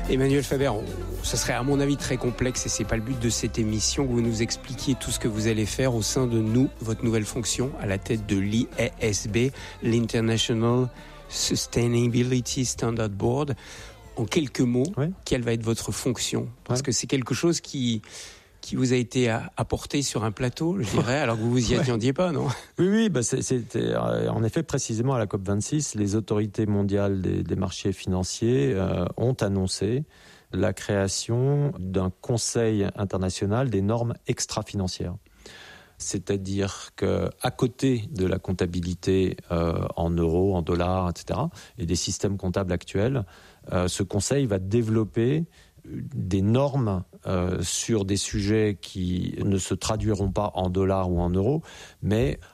Emmanuel Faber, ce serait à mon avis très complexe et c'est pas le but de cette émission que vous nous expliquiez tout ce que vous allez faire au sein de votre nouvelle fonction à la tête de l'IASB, l'International Sustainability Standard Board. En quelques mots, quelle va être votre fonction ? Parce que c'est quelque chose qui vous a été apporté sur un plateau, je dirais, alors que vous y attendiez pas, non ? Oui, c'était en effet précisément à la COP26, les autorités mondiales des marchés financiers ont annoncé la création d'un conseil international des normes extra-financières. C'est-à-dire qu'à côté de la comptabilité en euros, en dollars, etc., et des systèmes comptables actuels, ce conseil va développer des normes sur des sujets qui ne se traduiront pas en dollars ou en euros, mais